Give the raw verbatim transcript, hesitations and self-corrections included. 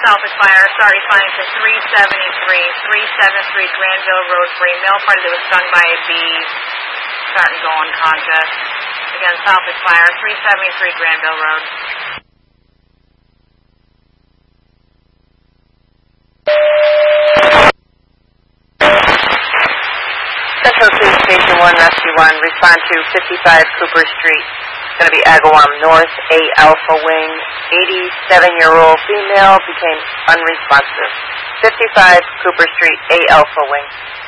Southwick Fire. Start responding to three seventy-three, three seventy-three Granville Road for a male party that was stung by a bee. Start and go unconscious. Again, Southwick Fire, three seventy-three Granville Road. Central Police Station one, Rescue one, respond to fifty-five Cooper Street. It's going to be Agawam North, A Alpha Wing. eighty-seven-year-old female became unresponsive. fifty-five Cooper Street, A Alpha Wing.